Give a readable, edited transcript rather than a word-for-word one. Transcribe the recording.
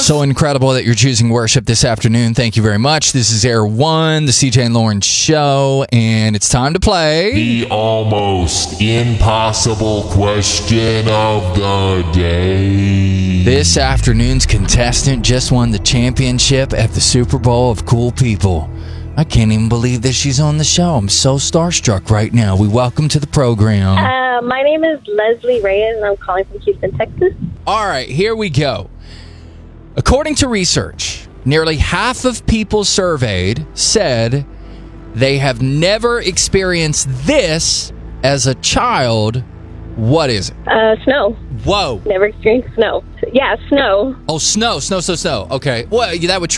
So incredible that you're choosing worship this afternoon. Thank you very much. This is Air One, the CJ and Lauren Show, and it's time to play the almost impossible question of the day. This afternoon's contestant just won the championship at the Super Bowl of Cool People. I can't even believe that she's on the show. I'm so starstruck right now. We welcome to the program. My name is Leslie Reyes, and I'm calling from Houston, Texas. All right, here we go. According to research, nearly half of people surveyed said they have never experienced this as a child. What is it? Snow. Whoa. Never experienced snow. Yeah, snow. Oh, snow. Okay. Well, that would